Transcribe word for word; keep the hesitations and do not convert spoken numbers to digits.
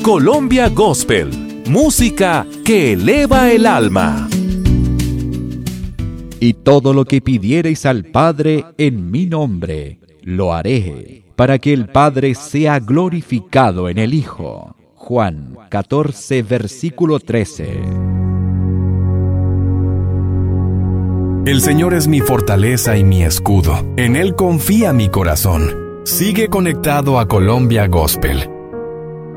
Colombia Gospel, música que eleva el alma. Y todo lo que pidiereis al Padre en mi nombre, lo haré, para que el Padre sea glorificado en el Hijo. Juan catorce, versículo trece. El Señor es mi fortaleza y mi escudo. En Él confía mi corazón. Sigue conectado a Colombia Gospel